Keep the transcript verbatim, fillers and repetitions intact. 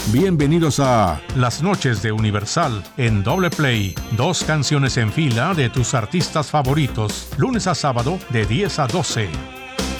Bienvenidos a Las Noches de Universal en Doble Play. Dos canciones en fila de tus artistas favoritos, lunes a sábado de diez a doce.